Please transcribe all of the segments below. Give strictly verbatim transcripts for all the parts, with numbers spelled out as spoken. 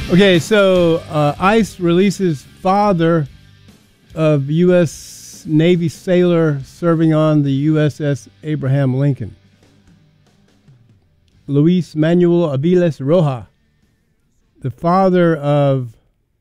Okay, so uh, ICE releases father of U S Navy sailor serving on the U S S Abraham Lincoln. Luis Manuel Aviles Roja, the father of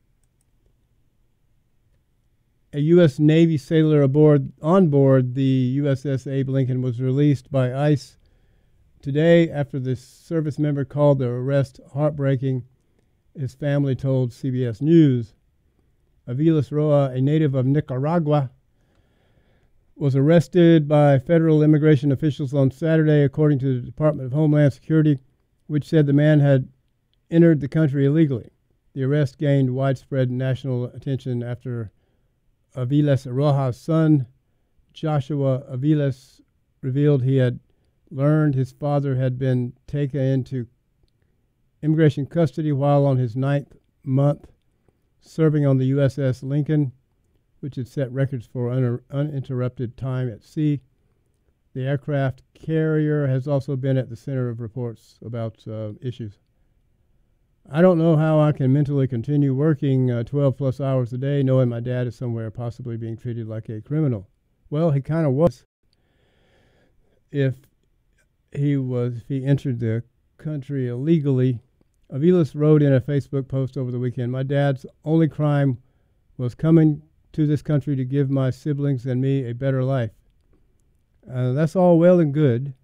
a U S Navy sailor aboard on board the U S S Abe Lincoln, was released by ICE today after the service member called the arrest heartbreaking. His family told C B S News. Aviles Roa, a native of Nicaragua, was arrested by federal immigration officials on Saturday, according to the Department of Homeland Security, which said the man had entered the country illegally. The arrest gained widespread national attention after Aviles Roja's son, Joshua Aviles, revealed he had learned his father had been taken into immigration custody while on his ninth month serving on the U S S Lincoln, which had set records for un- uninterrupted time at sea. The aircraft carrier has also been at the center of reports about uh, issues. I don't know how I can mentally continue working uh, twelve plus hours a day knowing my dad is somewhere possibly being treated like a criminal. Well, he kind of was. If he was, if he entered the country illegally. Aviles wrote in a Facebook post over the weekend, "My dad's only crime was coming to this country to give my siblings and me a better life." Uh, that's all well and good.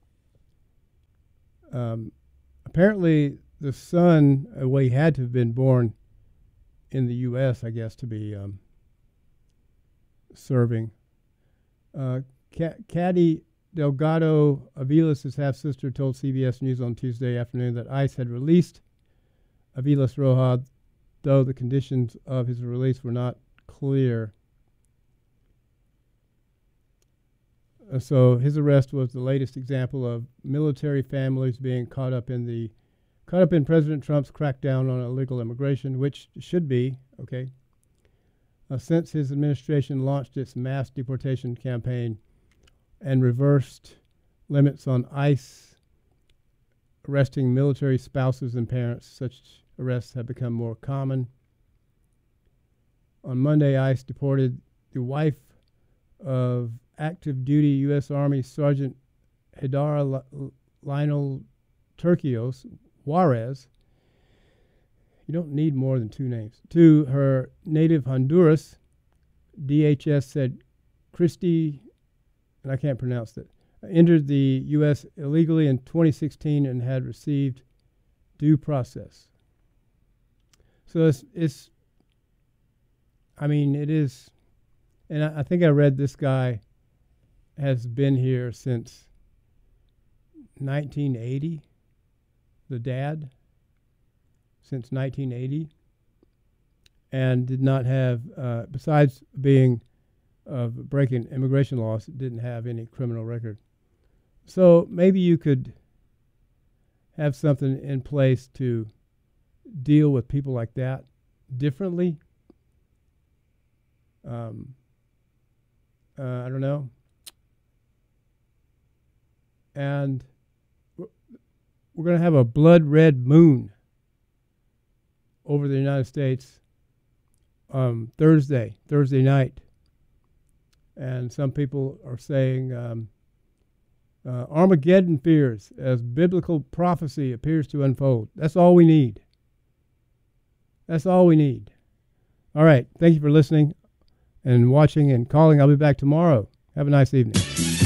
Um, apparently, the son, uh, well, he had to have been born in the U S, I guess, to be um, serving. Uh, Caddy Delgado, Aviles' half-sister, told C B S News on Tuesday afternoon that ICE had released Aviles Roja, though the conditions of his release were not clear. Uh, so his arrest was the latest example of military families being caught up in the caught up in President Trump's crackdown on illegal immigration, which should be okay. Uh, since his administration launched its mass deportation campaign and reversed limits on ICE arresting military spouses and parents, such arrests have become more common. On Monday, ICE deported the wife of active duty U S Army Sergeant Hidara Lionel Turquios Juarez. You don't need more than two names. To her native Honduras. D H S said Christy, and I can't pronounce it, entered the U S illegally in twenty sixteen and had received due process. So it's, it's I mean, it is, and I, I think I read this guy has been here since nineteen eighty, the dad, since nineteen eighty, and did not have, uh, besides being of breaking immigration laws, didn't have any criminal record. So maybe you could have something in place to deal with people like that differently. Um, uh, I don't know. And we're going to have a blood red moon over the United States um, Thursday, Thursday night. And some people are saying um, uh, Armageddon fears as biblical prophecy appears to unfold. That's all we need. That's all we need. All right. Thank you for listening and watching and calling. I'll be back tomorrow. Have a nice evening.